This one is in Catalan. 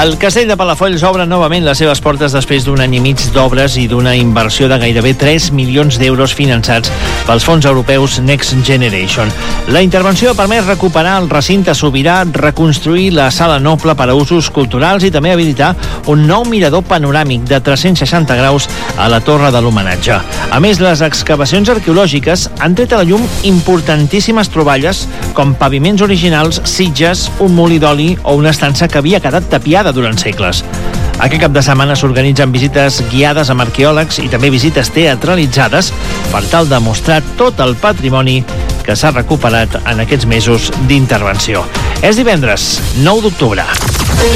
El castell de Palafolls obre novament les seves portes després d'un any i mig d'obres i d'una inversió de gairebé 3 milions d'euros finançats pels fons europeus Next Generation. La intervenció ha permès recuperar el recinte sobirà, reconstruir la sala noble per a usos culturals i també habilitar un nou mirador panoràmic de 360 graus a la Torre de l'Homenatge. A més, les excavacions arqueològiques han tret a la llum importantíssimes troballes com paviments originals, sitges, un molí d'oli o una estança que havia quedat tapiada durant segles. Aquest cap de setmana s'organitzen visites guiades amb arqueòlegs i també visites teatralitzades per tal de mostrar tot el patrimoni que s'ha recuperat en aquests mesos d'intervenció. És divendres, 9 d'octubre.